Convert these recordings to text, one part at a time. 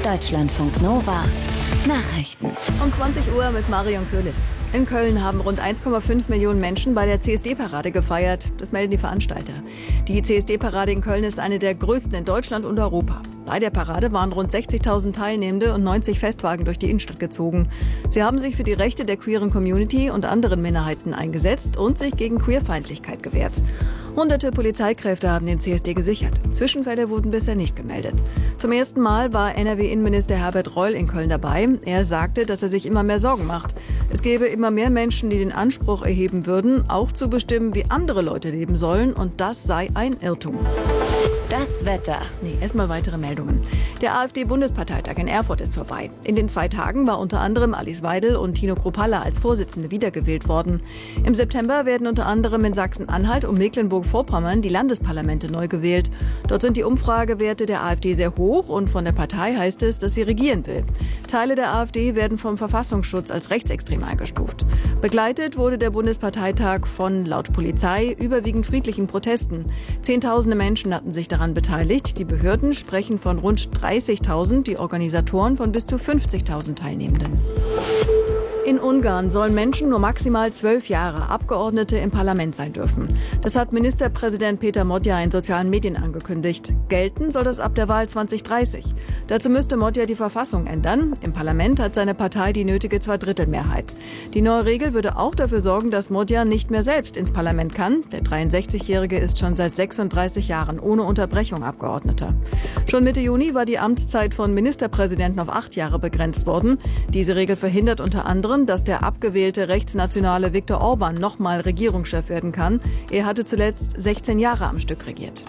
Deutschlandfunk Nova. Nachrichten. Um 20 Uhr mit Marion Köhlis. In Köln haben rund 1,5 Millionen Menschen bei der CSD-Parade gefeiert. Das melden die Veranstalter. Die CSD-Parade in Köln ist eine der größten in Deutschland und Europa. Bei der Parade waren rund 60.000 Teilnehmende und 90 Festwagen durch die Innenstadt gezogen. Sie haben sich für die Rechte der queeren Community und anderen Minderheiten eingesetzt und sich gegen Queerfeindlichkeit gewehrt. Hunderte Polizeikräfte haben den CSD gesichert. Zwischenfälle wurden bisher nicht gemeldet. Zum ersten Mal war NRW-Innenminister Herbert Reul in Köln dabei. Er sagte, dass er sich immer mehr Sorgen macht. Es gäbe immer mehr Menschen, die den Anspruch erheben würden, auch zu bestimmen, wie andere Leute leben sollen. Und das sei ein Irrtum. Das Wetter. Erstmal weitere Meldungen. Der AfD-Bundesparteitag in Erfurt ist vorbei. In den 2 Tagen war unter anderem Alice Weidel und Tino Kruppalla als Vorsitzende wiedergewählt worden. Im September werden unter anderem in Sachsen-Anhalt und Mecklenburg-Vorpommern die Landesparlamente neu gewählt. Dort sind die Umfragewerte der AfD sehr hoch und von der Partei heißt es, dass sie regieren will. Teile der AfD werden vom Verfassungsschutz als rechtsextrem eingestuft. Begleitet wurde der Bundesparteitag von, laut Polizei, überwiegend friedlichen Protesten. Zehntausende Menschen hatten sich daran beteiligt. Die Behörden sprechen von rund 30.000, die Organisatoren von bis zu 50.000 Teilnehmenden. In Ungarn sollen Menschen nur maximal 12 Jahre Abgeordnete im Parlament sein dürfen. Das hat Ministerpräsident Péter Modja in sozialen Medien angekündigt. Gelten soll das ab der Wahl 2030. Dazu müsste Modja die Verfassung ändern. Im Parlament hat seine Partei die nötige Zweidrittelmehrheit. Die neue Regel würde auch dafür sorgen, dass Modja nicht mehr selbst ins Parlament kann. Der 63-Jährige ist schon seit 36 Jahren ohne Unterbrechung Abgeordneter. Schon Mitte Juni war die Amtszeit von Ministerpräsidenten auf 8 Jahre begrenzt worden. Diese Regel verhindert unter anderem, dass der abgewählte rechtsnationale Viktor Orban nochmal Regierungschef werden kann. Er hatte zuletzt 16 Jahre am Stück regiert.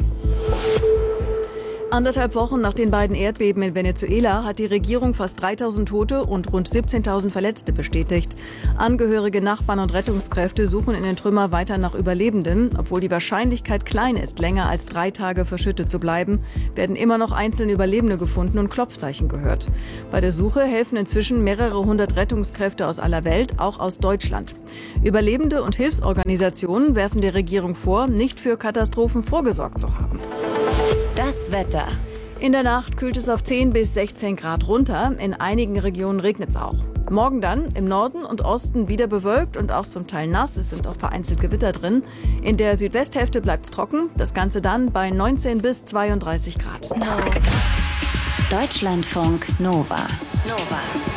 1,5 Wochen nach den beiden Erdbeben in Venezuela hat die Regierung fast 3.000 Tote und rund 17.000 Verletzte bestätigt. Angehörige, Nachbarn und Rettungskräfte suchen in den Trümmern weiter nach Überlebenden. Obwohl die Wahrscheinlichkeit klein ist, länger als 3 Tage verschüttet zu bleiben, werden immer noch einzelne Überlebende gefunden und Klopfzeichen gehört. Bei der Suche helfen inzwischen mehrere hundert Rettungskräfte aus aller Welt, auch aus Deutschland. Überlebende und Hilfsorganisationen werfen der Regierung vor, nicht für Katastrophen vorgesorgt zu haben. Das Wetter. In der Nacht kühlt es auf 10 bis 16 Grad runter. In einigen Regionen regnet es auch. Morgen dann im Norden und Osten wieder bewölkt und auch zum Teil nass. Es sind auch vereinzelt Gewitter drin. In der Südwesthälfte bleibt es trocken. Das Ganze dann bei 19 bis 32 Grad. Deutschlandfunk Nova.